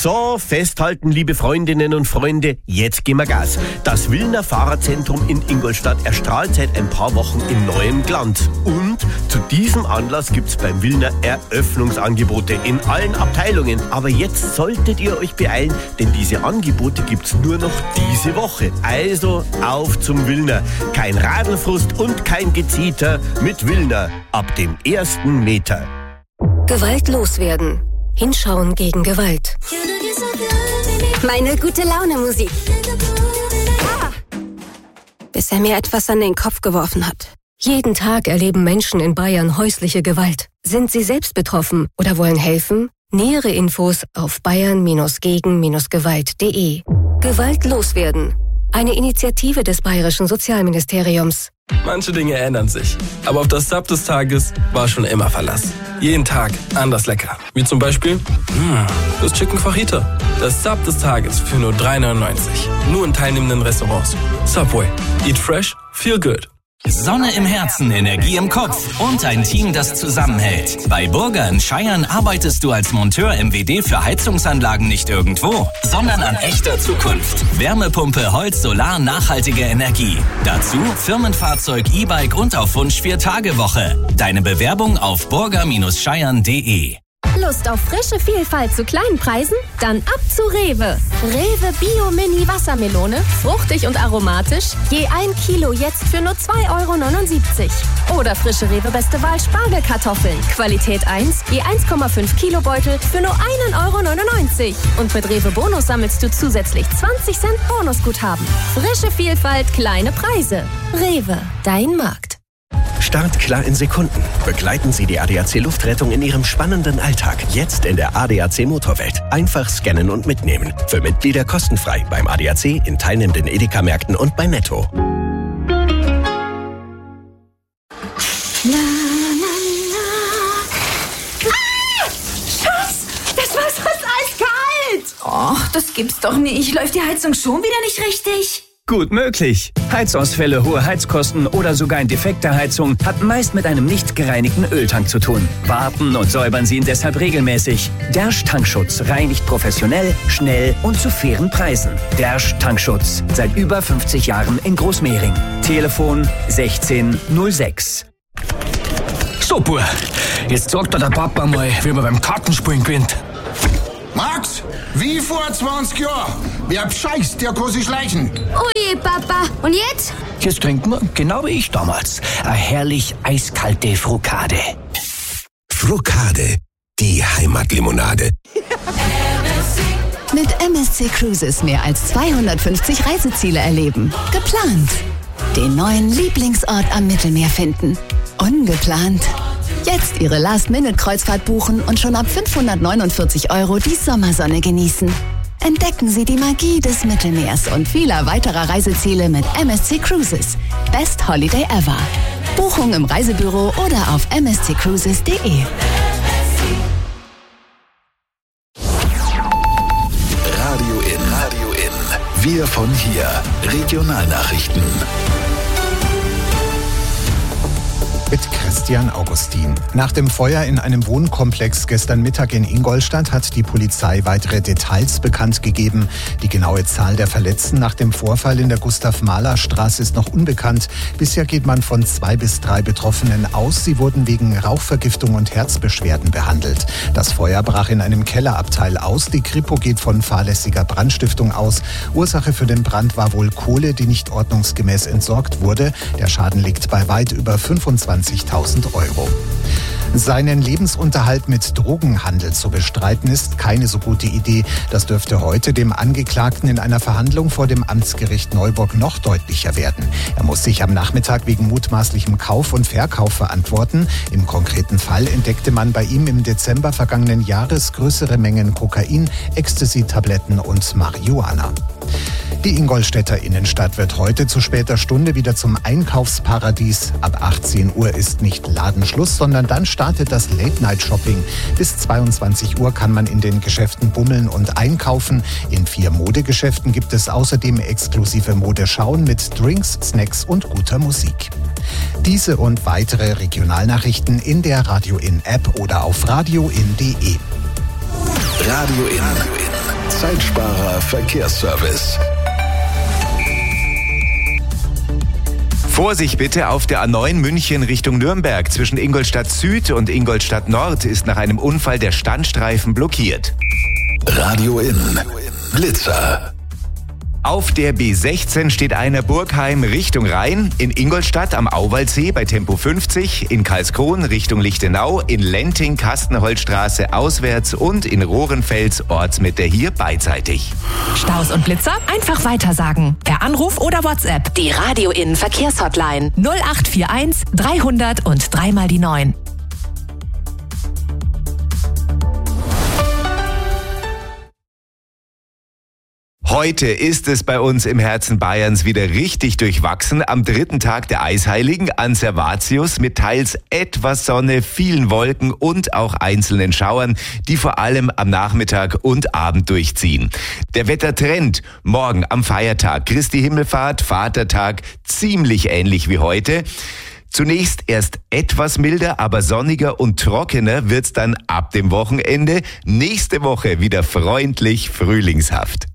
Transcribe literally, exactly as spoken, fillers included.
So, festhalten, liebe Freundinnen und Freunde, jetzt gehen wir Gas. Das Wilner Fahrerzentrum in Ingolstadt erstrahlt seit ein paar Wochen in neuem Glanz. Und zu diesem Anlass gibt's beim Wilner Eröffnungsangebote in allen Abteilungen. Aber jetzt solltet ihr euch beeilen, denn diese Angebote gibt's nur noch diese Woche. Also auf zum Wilner. Kein Radlfrust und kein Gezeter mit Wilner ab dem ersten Meter. Gewalt loswerden. Hinschauen gegen Gewalt. Meine gute Laune Musik. Ah. Bis er mir etwas an den Kopf geworfen hat. Jeden Tag erleben Menschen in Bayern häusliche Gewalt. Sind sie selbst betroffen oder wollen helfen? Nähere Infos auf bayern gegen gewalt punkt de. Gewalt loswerden. Eine Initiative des Bayerischen Sozialministeriums. Manche Dinge ändern sich, aber auf das Sub des Tages war schon immer Verlass. Jeden Tag anders lecker. Wie zum Beispiel mh, das Chicken Fajita. Das Sub des Tages für nur drei neunundneunzig. Nur in teilnehmenden Restaurants. Subway. Eat fresh, feel good. Sonne im Herzen, Energie im Kopf und ein Team, das zusammenhält. Bei Burger in Scheiern arbeitest du als Monteur M W D für Heizungsanlagen nicht irgendwo, sondern an echter Zukunft. Wärmepumpe, Holz, Solar, nachhaltige Energie. Dazu Firmenfahrzeug, E-Bike und auf Wunsch Vier-Tage-Woche. Deine Bewerbung auf burger Scheiern punkt de. Lust auf frische Vielfalt zu kleinen Preisen? Dann ab zu Rewe. Rewe Bio Mini Wassermelone, fruchtig und aromatisch, je ein Kilo jetzt für nur zwei Euro neunundsiebzig. Oder frische Rewe Beste Wahl Spargelkartoffeln, Qualität eins, je eins Komma fünf Kilo Beutel für nur ein Euro neunundneunzig. Und mit Rewe Bonus sammelst du zusätzlich zwanzig Cent Bonusguthaben. Frische Vielfalt, kleine Preise. Rewe, dein Markt. Start klar in Sekunden. Begleiten Sie die A D A C Luftrettung in Ihrem spannenden Alltag. Jetzt in der A D A C Motorwelt. Einfach scannen und mitnehmen. Für Mitglieder kostenfrei beim A D A C, in teilnehmenden Edeka-Märkten und bei Netto. La, la, la. Ah! Schatz, das Wasser ist eiskalt. Och, das gibt's doch nicht. Läuft die Heizung schon wieder nicht richtig? Gut möglich. Heizausfälle, hohe Heizkosten oder sogar eine defekte Heizung hat meist mit einem nicht gereinigten Öltank zu tun. Warten und säubern Sie ihn deshalb regelmäßig. Dersch Tankschutz reinigt professionell, schnell und zu fairen Preisen. Dersch Tankschutz. Seit über fünfzig Jahren in Großmehring. Telefon sechzehn null sechs. So, Bub, jetzt sagt dir der Papa mal, wie man beim Kartenspielen gewinnt. Max, wie vor zwanzig Jahren. Wer bescheißt, der kann sich schleichen. Ui, Papa. Und jetzt? Jetzt trinken wir, genau wie ich damals, eine herrlich eiskalte Frukade. Frukade, die Heimatlimonade. Mit M S C Cruises mehr als zweihundertfünfzig Reiseziele erleben. Geplant. Den neuen Lieblingsort am Mittelmeer finden. Ungeplant. Jetzt Ihre Last-Minute-Kreuzfahrt buchen und schon ab fünfhundertneunundvierzig Euro die Sommersonne genießen. Entdecken Sie die Magie des Mittelmeers und vieler weiterer Reiseziele mit M S C Cruises. Best Holiday ever. Buchung im Reisebüro oder auf m s c cruises punkt de. Radio in, Radio in. Wir von hier. Regionalnachrichten. Mit Christian Augustin. Nach dem Feuer in einem Wohnkomplex gestern Mittag in Ingolstadt hat die Polizei weitere Details bekannt gegeben. Die genaue Zahl der Verletzten nach dem Vorfall in der Gustav-Mahler-Straße ist noch unbekannt. Bisher geht man von zwei bis drei Betroffenen aus. Sie wurden wegen Rauchvergiftung und Herzbeschwerden behandelt. Das Feuer brach in einem Kellerabteil aus. Die Kripo geht von fahrlässiger Brandstiftung aus. Ursache für den Brand war wohl Kohle, die nicht ordnungsgemäß entsorgt wurde. Der Schaden liegt bei weit über fünfundzwanzigtausend Euro. Seinen Lebensunterhalt mit Drogenhandel zu bestreiten, ist keine so gute Idee. Das dürfte heute dem Angeklagten in einer Verhandlung vor dem Amtsgericht Neuburg noch deutlicher werden. Er muss sich am Nachmittag wegen mutmaßlichem Kauf und Verkauf verantworten. Im konkreten Fall entdeckte man bei ihm im Dezember vergangenen Jahres größere Mengen Kokain, Ecstasy-Tabletten und Marihuana. Die Ingolstädter Innenstadt wird heute zu später Stunde wieder zum Einkaufsparadies. Ab achtzehn Uhr ist nicht Ladenschluss, sondern dann startet das Late-Night-Shopping. Bis zweiundzwanzig Uhr kann man in den Geschäften bummeln und einkaufen. In vier Modegeschäften gibt es außerdem exklusive Modeschauen mit Drinks, Snacks und guter Musik. Diese und weitere Regionalnachrichten in der Radio In App oder auf radio in punkt de. Radio In. Zeitsparer Verkehrsservice. Vorsicht bitte, auf der A neun München Richtung Nürnberg zwischen Ingolstadt Süd und Ingolstadt Nord ist nach einem Unfall der Standstreifen blockiert. Radio In. Blitzer. Auf der B sechzehn steht einer Burgheim Richtung Rhein, in Ingolstadt am Auwaldsee bei Tempo fünfzig, in Karlskron Richtung Lichtenau, in Lenting Kastenholzstraße auswärts und in Rohrenfels Ortsmitte hier beidseitig. Staus und Blitzer einfach weitersagen. Per Anruf oder WhatsApp. Die Radio In Verkehrshotline null acht vier eins dreihundert und dreimal die neun. Heute ist es bei uns im Herzen Bayerns wieder richtig durchwachsen. Am dritten Tag der Eisheiligen an Servatius mit teils etwas Sonne, vielen Wolken und auch einzelnen Schauern, die vor allem am Nachmittag und Abend durchziehen. Der Wettertrend morgen am Feiertag, Christi Himmelfahrt, Vatertag, ziemlich ähnlich wie heute. Zunächst erst etwas milder, aber sonniger und trockener wird's dann ab dem Wochenende. Nächste Woche wieder freundlich frühlingshaft.